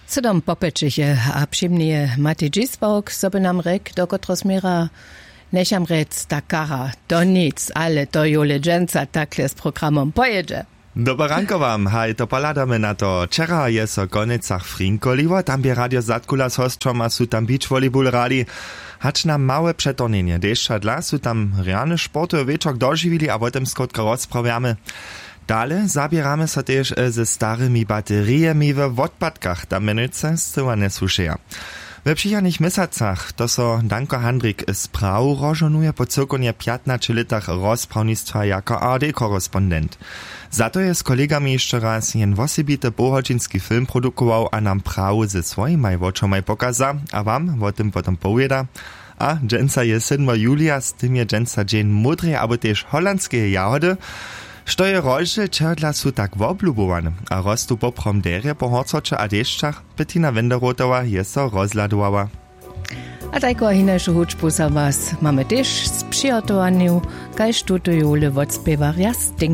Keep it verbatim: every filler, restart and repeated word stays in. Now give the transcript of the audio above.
Co dom popečeche a přimnie Matej Dzisbok sobie nam rek, dokotro smira necham rec takara, to nic, ale to jo legendza takle z programom pojedzie. Dobar ranko wam, haj, to poladamy na to. Wczera je so konecach Frinkoliwo, tam by Radio Zatkula z hostom a su tam beach volleyball radi. Hacz nam małe przetonenie, deszcza dla su tam realny sportowy wieczok dożywili, a potem skrótko rozprawiamy. Dale zabieramy so też ze starymi bateriami w odpadkach, tam menujce zcyła nie suszeja. We przyjanych miesacach to so Danko Handrik z Prau rozżonuje po cirkonie piętnastu latach rozprawnictwa jako A R D-korespondent. Za to je z kolegami jeszcze raz jen wosebity pohodzinski film produkował, a nam Prau ze swojimaj woczomaj pokaza, a wam o tym potem powieda. A dżęca je siódmego julia, z tym je dżęca dzień mudrej, albo też holandskie jahody, što je rolže čerdla su tak woblubowane, a rostu poprom derje po horcoče a deščach, Bettina Wenderotova je so rozladowała. A tajko hinajšu hučbu za was mamy też z przygotowaniu, kaj štutuju le odspiewa Jasting.